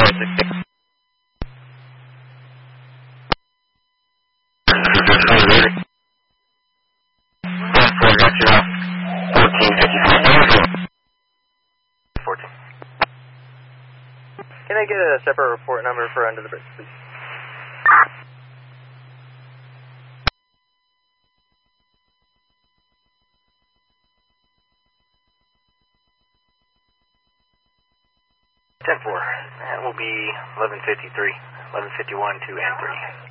Can I get a separate report number for Under the Bridge, please? That will be 1153, 1151, 2 and 3.